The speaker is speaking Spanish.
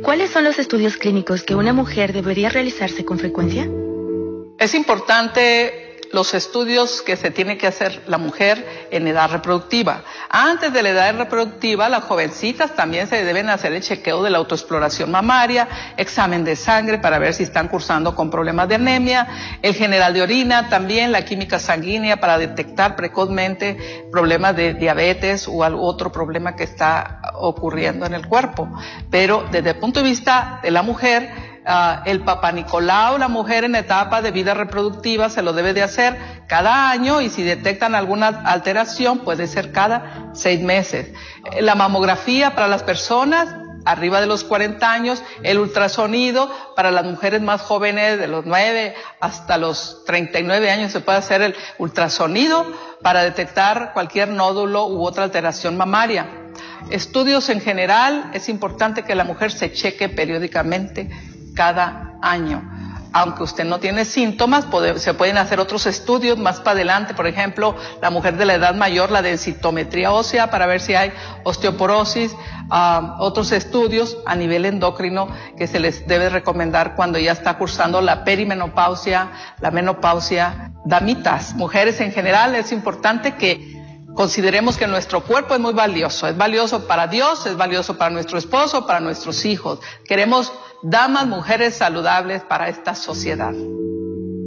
¿Cuáles son los estudios clínicos que una mujer debería realizarse con frecuencia? Es importante los estudios que se tiene que hacer la mujer en edad reproductiva. Antes de la edad reproductiva, las jovencitas también se deben hacer el chequeo de la autoexploración mamaria, examen de sangre para ver si están cursando con problemas de anemia, el general de orina, también la química sanguínea para detectar precozmente problemas de diabetes o algún otro problema que está ocurriendo en el cuerpo. Pero desde el punto de vista de la mujer, el Papá Nicolau, la mujer en etapa de vida reproductiva, se lo debe de hacer cada año, y si detectan alguna alteración puede ser cada 6 meses. La mamografía para las personas arriba de los 40 años, el ultrasonido para las mujeres más jóvenes de los 9 hasta los 39 años se puede hacer el ultrasonido para detectar cualquier nódulo u otra alteración mamaria. Estudios en general, es importante que la mujer se cheque periódicamente cada año. Aunque usted no tiene síntomas, se pueden hacer otros estudios más para adelante. Por ejemplo, la mujer de la edad mayor, la densitometría ósea para ver si hay osteoporosis. Otros estudios a nivel endocrino que se les debe recomendar cuando ya está cursando la perimenopausia, la menopausia. Damitas, mujeres en general, es importante que consideremos que nuestro cuerpo es muy valioso. Es valioso para Dios, es valioso para nuestro esposo, para nuestros hijos. Queremos damas, mujeres saludables para esta sociedad.